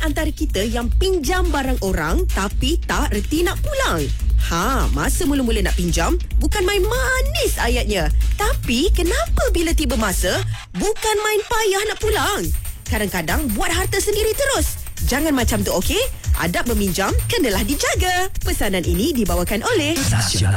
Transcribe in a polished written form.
antara kita yang pinjam barang orang tapi tak reti nak pulang? Masa mula-mula nak pinjam, bukan main manis ayatnya. Tapi kenapa bila tiba masa, bukan main payah nak pulang? Kadang-kadang buat harta sendiri terus. Jangan macam tu, okey? Adab meminjam kenalah dijaga. Pesanan ini dibawakan oleh Stasiun